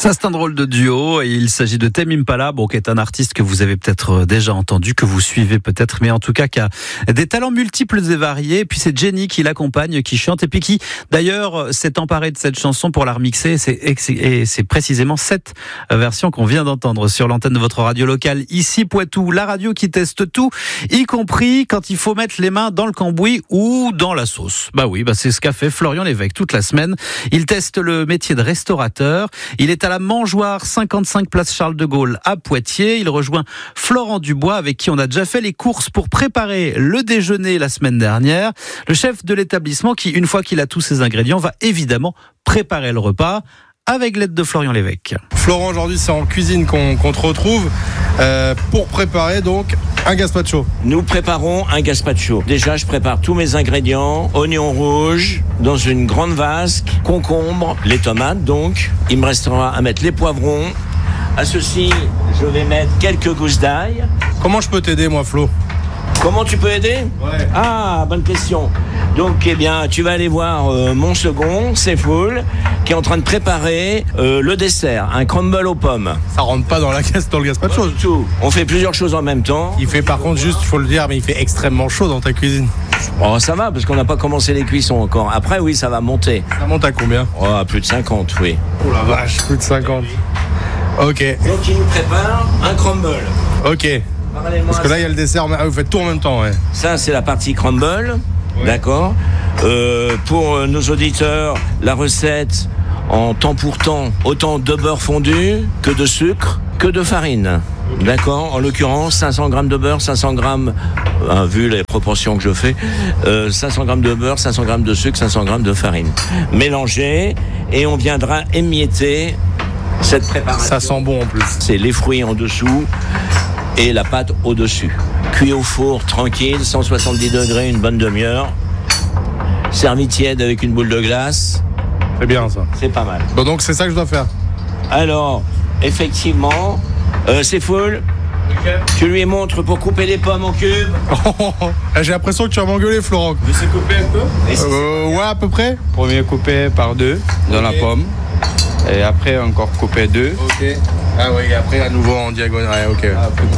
Ça, c'est un drôle de duo et il s'agit de Tame Impala, qui est un artiste que vous avez peut-être déjà entendu, que vous suivez peut-être, mais en tout cas qui a des talents multiples et variés. Et puis c'est Jenny qui l'accompagne, qui chante et puis qui d'ailleurs s'est emparée de cette chanson pour la remixer. Et c'est précisément cette version qu'on vient d'entendre sur l'antenne de votre radio locale ici Poitou, la radio qui teste tout, y compris quand il faut mettre les mains dans le cambouis ou dans la sauce. C'est ce qu'a fait Florian Lévesque toute la semaine. Il teste le métier de restaurateur. Il est à la Mangeoire, 55 place Charles de Gaulle à Poitiers. Il rejoint Florent Dubois avec qui on a déjà fait les courses pour préparer le déjeuner la semaine dernière. Le chef de l'établissement qui, une fois qu'il a tous ses ingrédients, va évidemment préparer le repas avec l'aide de Florian Lévesque. Florent, aujourd'hui c'est en cuisine qu'on te retrouve pour préparer donc un gazpacho. Nous préparons un gazpacho. Déjà, je prépare tous mes ingrédients. Oignons rouges dans une grande vasque, concombre, les tomates donc. Il me restera à mettre les poivrons. À ceci, je vais mettre quelques gousses d'ail. Comment je peux t'aider moi, Flo ? Comment tu peux aider ? Ouais. Ah, bonne question. Donc, tu vas aller voir mon second, c'est Full, qui est en train de préparer le dessert, un crumble aux pommes. Ça rentre pas dans le gazpacho. Pas du tout. On fait plusieurs choses en même temps. Il fait par contre juste, il faut le dire, mais il fait extrêmement chaud dans ta cuisine. Oh, ça va, parce qu'on n'a pas commencé les cuissons encore. Après, oui, ça va monter. Ça monte à combien ? Oh, à plus de 50, oui. Oh la vache, plus de 50. Ok. Donc, il nous prépare un crumble. Ok. Parce que là, il y a le dessert. Ah, vous faites tout en même temps, ouais. Ça, c'est la partie crumble. Ouais. D'accord. Pour nos auditeurs, la recette en temps pour temps, autant de beurre fondu que de sucre, que de farine. Okay. D'accord. En l'occurrence, 500 grammes de beurre, 500 grammes, vu les proportions que je fais, 500 grammes de beurre, 500 grammes de sucre, 500 grammes de farine. Mélangé, et on viendra émietter cette préparation. Ça sent bon en plus. C'est les fruits en dessous et la pâte au-dessus. Cuit au four, tranquille, 170 degrés, une bonne demi-heure. Servi tiède avec une boule de glace. C'est bien ça. C'est pas mal. Bon, donc c'est ça que je dois faire. Alors, effectivement, c'est Full. Okay. Tu lui montres pour couper les pommes en cubes. J'ai l'impression que tu vas m'engueuler, Florent. Je sais couper un peu ouais, à peu près. Premier coupé par deux dans la pomme. Et après encore couper deux. Ok. Ah oui, après à nouveau en diagonale. Ouais, ok.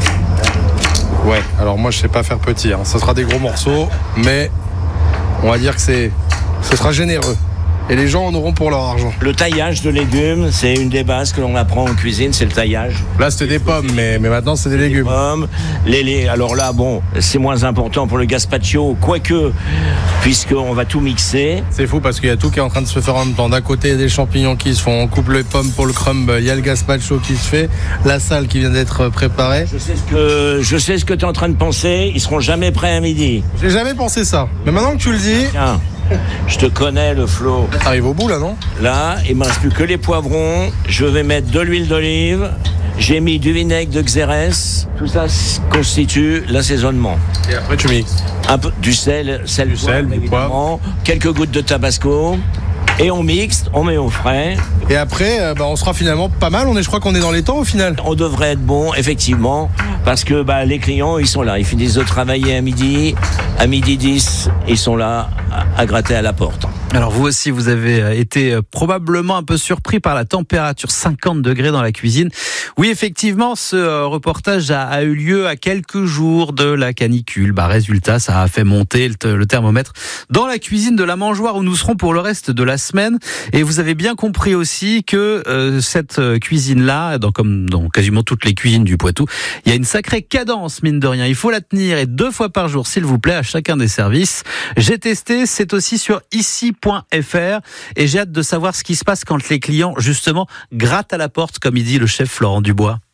Ouais, alors moi je sais pas faire petit. Ça sera des gros morceaux, mais on va dire que ce sera généreux. Et les gens en auront pour leur argent. Le taillage de légumes, c'est une des bases que l'on apprend en cuisine, c'est le taillage. Là, c'était des pommes, mais maintenant, c'est des légumes. Pommes, alors là, c'est moins important pour le gazpacho, quoique, puisqu'on va tout mixer. C'est fou parce qu'il y a tout qui est en train de se faire en même temps. D'un côté, il y a des champignons qui se font, on coupe les pommes pour le crumble, il y a le gazpacho qui se fait, la salle qui vient d'être préparée. Je sais ce que tu es en train de penser, ils seront jamais prêts à midi. J'ai jamais pensé ça, mais maintenant que tu le dis... Tiens. Je te connais, le Flo. T'arrives au bout, là, non ? Là, il me reste plus que les poivrons. Je vais mettre de l'huile d'olive. J'ai mis du vinaigre de Xérès. Tout ça constitue l'assaisonnement. Et après, tu mixes ? Un peu du sel, du poivre. Quelques gouttes de tabasco. Et on mixe, on met au frais. Et après, on sera finalement pas mal. Je crois qu'on est dans les temps au final. On devrait être bon, effectivement, parce que les clients, ils sont là. Ils finissent de travailler à midi. À midi 10, ils sont là à gratter à la porte. Alors vous aussi, vous avez été probablement un peu surpris par la température, 50 degrés dans la cuisine. Oui, effectivement, ce reportage a eu lieu à quelques jours de la canicule. Résultat, ça a fait monter le thermomètre dans la cuisine de la Mangeoire où nous serons pour le reste de la semaine. Et vous avez bien compris aussi que cette cuisine-là, comme dans quasiment toutes les cuisines du Poitou, il y a une sacrée cadence, mine de rien. Il faut la tenir et 2 fois par jour, s'il vous plaît, à chacun des services. J'ai testé, c'est aussi sur ici.fr et j'ai hâte de savoir ce qui se passe quand les clients, justement, grattent à la porte, comme il dit le chef Florent Dubois.